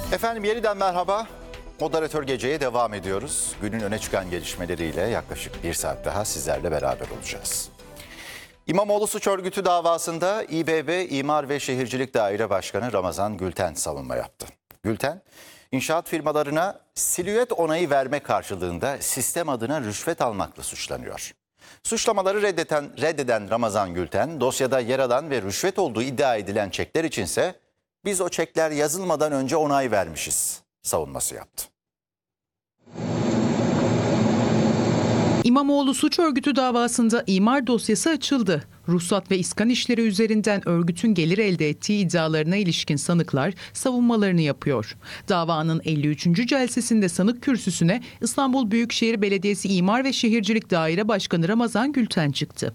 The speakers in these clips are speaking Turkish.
Efendim yeniden merhaba. Moderatör Gece'ye devam ediyoruz. Günün öne çıkan gelişmeleriyle yaklaşık bir saat daha sizlerle beraber olacağız. İmamoğlu suç örgütü davasında İBB İmar ve Şehircilik Daire Başkanı Ramazan Gülten savunma yaptı. Gülten, inşaat firmalarına silüet onayı verme karşılığında sistem adına rüşvet almakla suçlanıyor. Suçlamaları reddeden Ramazan Gülten, dosyada yer alan ve rüşvet olduğu iddia edilen çekler içinse biz o çekler yazılmadan önce onay vermişiz savunması yaptı. İmamoğlu suç örgütü davasında imar dosyası açıldı. Ruhsat ve iskan işleri üzerinden örgütün gelir elde ettiği iddialarına ilişkin sanıklar savunmalarını yapıyor. Davanın 53. celsesinde sanık kürsüsüne İstanbul Büyükşehir Belediyesi İmar ve Şehircilik Daire Başkanı Ramazan Gülten çıktı.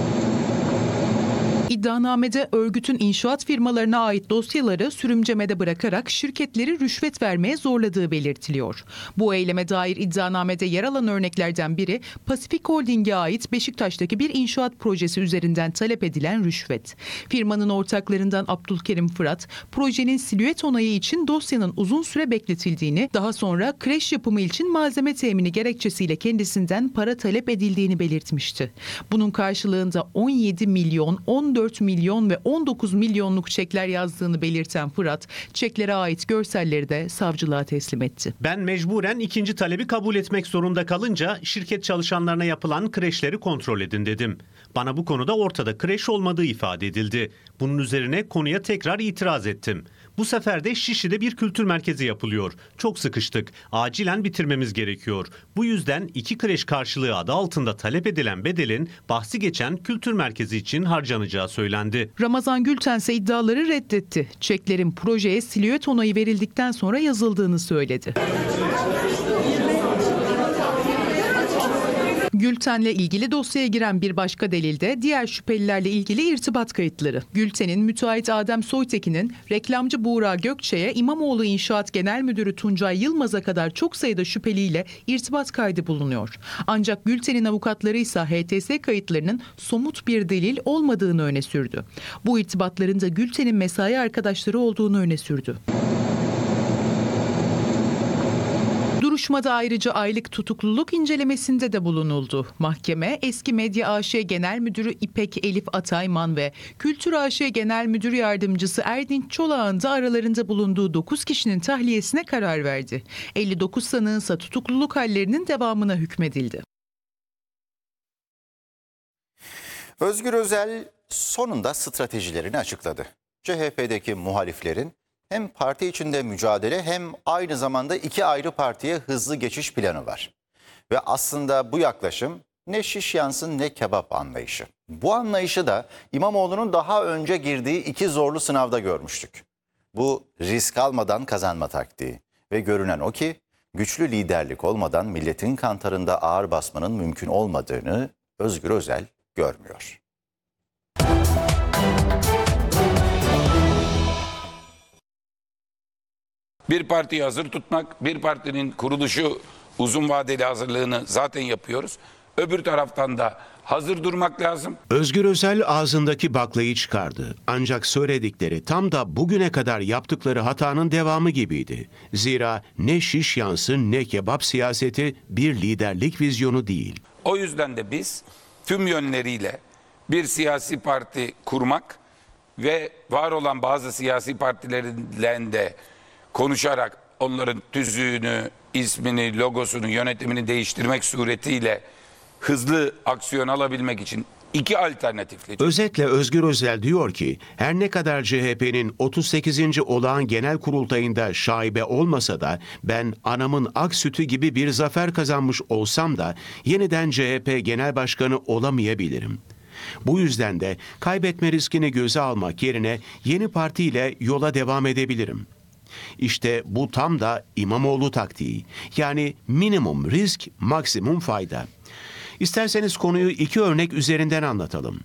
İddianamede örgütün inşaat firmalarına ait dosyaları sürümcemede bırakarak şirketleri rüşvet vermeye zorladığı belirtiliyor. Bu eyleme dair iddianamede yer alan örneklerden biri Pasifik Holding'e ait Beşiktaş'taki bir inşaat projesi üzerinden talep edilen rüşvet. Firmanın ortaklarından Abdülkerim Fırat, projenin silüet onayı için dosyanın uzun süre bekletildiğini, daha sonra kreş yapımı için malzeme temini gerekçesiyle kendisinden para talep edildiğini belirtmişti. Bunun karşılığında 17 milyon, 14 milyon ve 19 milyonluk çekler yazdığını belirten Fırat, çeklere ait görselleri de savcılığa teslim etti. Ben mecburen ikinci talebi kabul etmek zorunda kalınca şirket çalışanlarına yapılan kreşleri kontrol edin dedim. Bana bu konuda ortada kreş olmadığı ifade edildi. Bunun üzerine konuya tekrar itiraz ettim. Bu sefer de Şişli'de bir kültür merkezi yapılıyor. Çok sıkıştık. Acilen bitirmemiz gerekiyor. Bu yüzden 2 kreş karşılığı adı altında talep edilen bedelin bahsi geçen kültür merkezi için harcanacağı söylendi. Ramazan Gülten ise iddiaları reddetti. Çeklerin projeye silüet onayı verildikten sonra yazıldığını söyledi. Gülten'le ilgili dosyaya giren bir başka delilde diğer şüphelilerle ilgili irtibat kayıtları. Gülten'in müteahhit Adem Soytekin'in reklamcı Buğra Gökçe'ye İmamoğlu İnşaat Genel Müdürü Tuncay Yılmaz'a kadar çok sayıda şüpheliyle irtibat kaydı bulunuyor. Ancak Gülten'in avukatları ise HTS kayıtlarının somut bir delil olmadığını öne sürdü. Bu irtibatların da Gülten'in mesai arkadaşları olduğunu öne sürdü. Duruşmada ayrıca aylık tutukluluk incelemesinde de bulunuldu. Mahkeme, Eski Medya AŞ Genel Müdürü İpek Elif Atayman ve Kültür AŞ Genel Müdür Yardımcısı Erdinç Çolak'ın da aralarında bulunduğu 9 kişinin tahliyesine karar verdi. 59 sanığın ise tutukluluk hallerinin devamına hükmedildi. Özgür Özel sonunda stratejilerini açıkladı. CHP'deki muhaliflerin hem parti içinde mücadele hem aynı zamanda 2 ayrı partiye hızlı geçiş planı var. Ve aslında bu yaklaşım ne şiş yansın ne kebap anlayışı. Bu anlayışı da İmamoğlu'nun daha önce girdiği 2 zorlu sınavda görmüştük. Bu risk almadan kazanma taktiği ve görünen o ki güçlü liderlik olmadan milletin kantarında ağır basmanın mümkün olmadığını Özgür Özel görmüyor. Bir partiyi hazır tutmak, bir partinin kuruluşu uzun vadeli hazırlığını zaten yapıyoruz. Öbür taraftan da hazır durmak lazım. Özgür Özel ağzındaki baklayı çıkardı. Ancak söyledikleri tam da bugüne kadar yaptıkları hatanın devamı gibiydi. Zira ne şiş yansın ne kebap siyaseti bir liderlik vizyonu değil. O yüzden de biz tüm yönleriyle bir siyasi parti kurmak ve var olan bazı siyasi partilerle de konuşarak onların tüzüğünü, ismini, logosunu, yönetimini değiştirmek suretiyle hızlı aksiyon alabilmek için 2 alternatifle. Özetle Özgür Özel diyor ki her ne kadar CHP'nin 38. olağan genel kurultayında şaibe olmasa da ben anamın ak sütü gibi bir zafer kazanmış olsam da yeniden CHP genel başkanı olamayabilirim. Bu yüzden de kaybetme riskini göze almak yerine yeni partiyle yola devam edebilirim. İşte bu tam da İmamoğlu taktiği. Yani minimum risk, maksimum fayda. İsterseniz konuyu 2 örnek üzerinden anlatalım.